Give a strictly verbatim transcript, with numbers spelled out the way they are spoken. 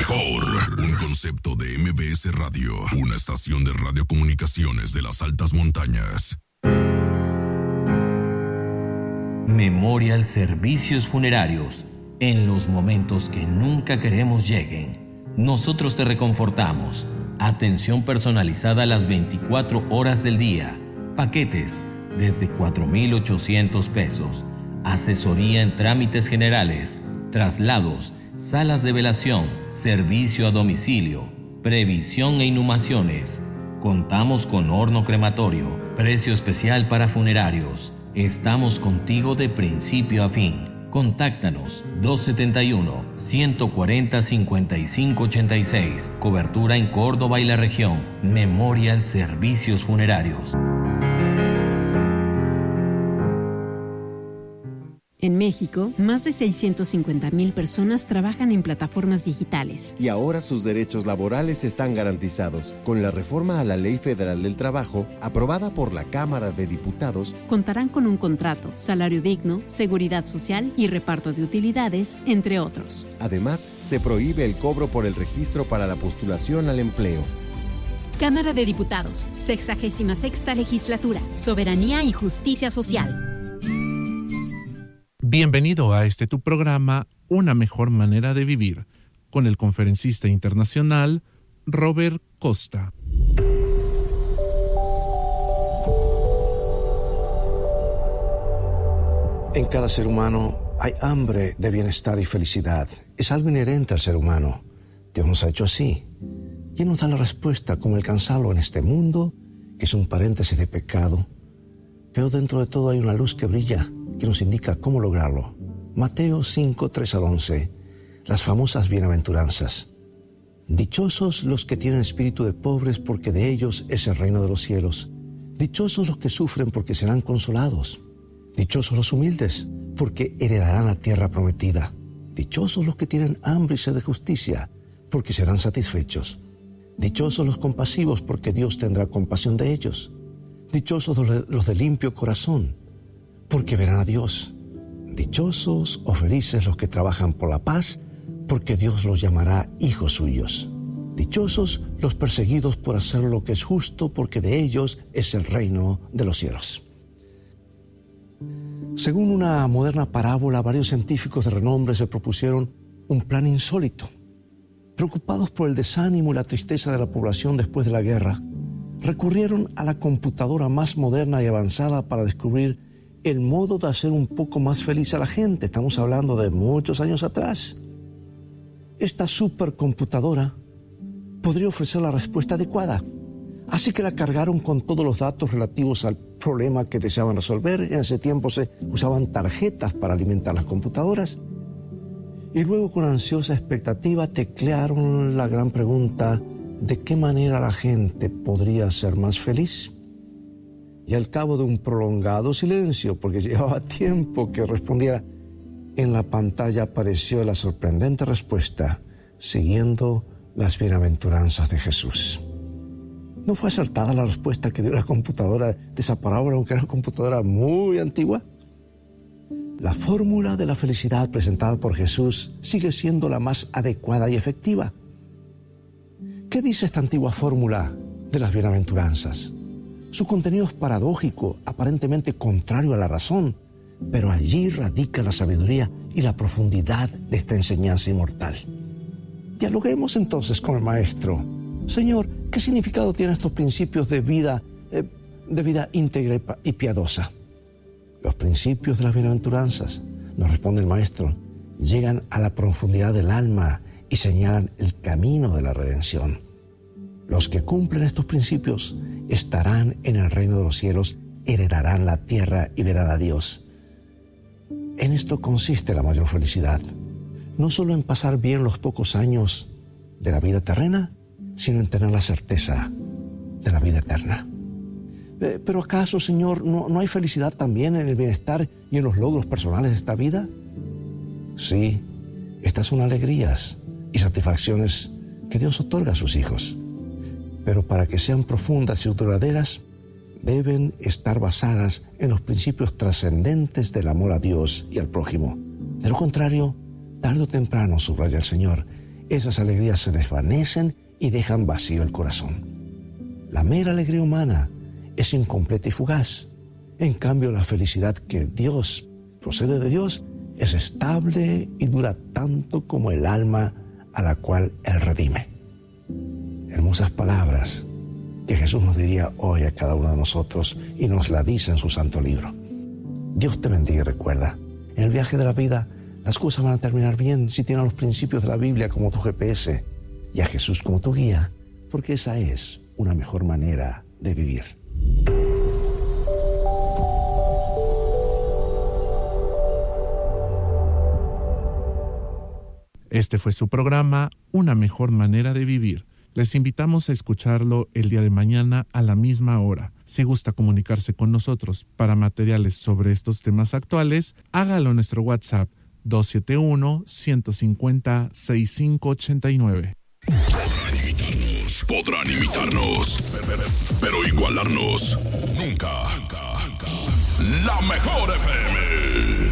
mejor. Un concepto de M B S Radio, una estación de radiocomunicaciones de las altas montañas. Memorial Servicios Funerarios. En los momentos que nunca queremos lleguen, nosotros te reconfortamos. Atención personalizada las veinticuatro horas del día. Paquetes desde cuatro mil ochocientos pesos. Asesoría en trámites generales, traslados, salas de velación, servicio a domicilio, previsión e inhumaciones. Contamos con horno crematorio, precio especial para funerarios. Estamos contigo de principio a fin. Contáctanos dos siete uno, uno cuatro cero, cinco cinco ocho seis. Cobertura en Córdoba y la región. Memorial Servicios Funerarios. En México, más de seiscientas cincuenta mil personas trabajan en plataformas digitales. Y ahora sus derechos laborales están garantizados. Con la reforma a la Ley Federal del Trabajo, aprobada por la Cámara de Diputados, contarán con un contrato, salario digno, seguridad social y reparto de utilidades, entre otros. Además, se prohíbe el cobro por el registro para la postulación al empleo. Cámara de Diputados, sexagésima sexta legislatura, Soberanía y Justicia Social. Bienvenido a este tu programa, Una Mejor Manera de Vivir, con el conferencista internacional Robert Costa. En cada ser humano hay hambre de bienestar y felicidad. Es algo inherente al ser humano. Dios nos ha hecho así. Y Él nos da la respuesta cómo alcanzarlo en este mundo, que es un paréntesis de pecado. Pero dentro de todo hay una luz que brilla, que nos indica cómo lograrlo. Mateo cinco, tres al once, las famosas bienaventuranzas. Dichosos los que tienen espíritu de pobres, porque de ellos es el reino de los cielos. Dichosos los que sufren, porque serán consolados. Dichosos los humildes, porque heredarán la tierra prometida. Dichosos los que tienen hambre y sed de justicia, porque serán satisfechos. Dichosos los compasivos, porque Dios tendrá compasión de ellos. Dichosos los de limpio corazón, porque verán a Dios. Dichosos o felices los que trabajan por la paz, porque Dios los llamará hijos suyos. Dichosos los perseguidos por hacer lo que es justo, porque de ellos es el reino de los cielos. Según una moderna parábola, varios científicos de renombre se propusieron un plan insólito. Preocupados por el desánimo y la tristeza de la población después de la guerra, recurrieron a la computadora más moderna y avanzada para descubrir el modo de hacer un poco más feliz a la gente. Estamos hablando de muchos años atrás. Esta supercomputadora podría ofrecer la respuesta adecuada. Así que la cargaron con todos los datos relativos al problema que deseaban resolver. En ese tiempo se usaban tarjetas para alimentar las computadoras. Y luego, con ansiosa expectativa, teclearon la gran pregunta: ¿de qué manera la gente podría ser más feliz? Y al cabo de un prolongado silencio, porque llevaba tiempo que respondiera, en la pantalla apareció la sorprendente respuesta, siguiendo las bienaventuranzas de Jesús. ¿No fue acertada la respuesta que dio la computadora de esa parábola, aunque era una computadora muy antigua? La fórmula de la felicidad presentada por Jesús sigue siendo la más adecuada y efectiva. ¿Qué dice esta antigua fórmula de las bienaventuranzas? Su contenido es paradójico, aparentemente contrario a la razón, pero allí radica la sabiduría y la profundidad de esta enseñanza inmortal. Dialoguemos entonces con el Maestro. Señor, ¿qué significado tienen estos principios de vida, eh, de vida íntegra y piadosa? Los principios de las bienaventuranzas, nos responde el Maestro, llegan a la profundidad del alma y señalan el camino de la redención. Los que cumplen estos principios estarán en el reino de los cielos, heredarán la tierra y verán a Dios. En esto consiste la mayor felicidad, no solo en pasar bien los pocos años de la vida terrena, sino en tener la certeza de la vida eterna. Eh, ¿Pero acaso, Señor, no, no hay felicidad también en el bienestar y en los logros personales de esta vida? Sí, estas son alegrías y satisfacciones que Dios otorga a sus hijos. Pero para que sean profundas y duraderas, deben estar basadas en los principios trascendentes del amor a Dios y al prójimo. De lo contrario, tarde o temprano, subraya el Señor, esas alegrías se desvanecen y dejan vacío el corazón. La mera alegría humana es incompleta y fugaz. En cambio, la felicidad que Dios procede de Dios es estable y dura tanto como el alma a la cual Él redime. Hermosas palabras que Jesús nos diría hoy a cada uno de nosotros y nos la dice en su santo libro. Dios te bendiga y recuerda, en el viaje de la vida las cosas van a terminar bien si tienes los principios de la Biblia como tu G P S y a Jesús como tu guía, porque esa es una mejor manera de vivir. Este fue su programa, Una mejor manera de vivir. Les invitamos a escucharlo el día de mañana a la misma hora. Si gusta comunicarse con nosotros para materiales sobre estos temas actuales, hágalo en nuestro WhatsApp dos siete uno, uno cinco cero, seis cinco ocho nueve. Podrán imitarnos, pero igualarnos nunca. La mejor F M.